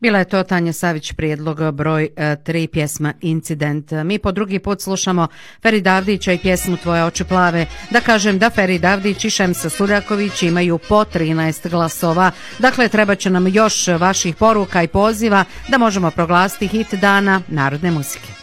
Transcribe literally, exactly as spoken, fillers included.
Bila je to Tanja Savić, prijedlog broj tri, pjesma Incident. Mi po drugi put slušamo Ferid Avdića i pjesmu Tvoje oči plave. Da kažem da Ferid Avdić i Šemsa Surjaković imaju po trinaest glasova. Dakle, treba će nam još vaših poruka i poziva da možemo proglasiti hit dana narodne muzike.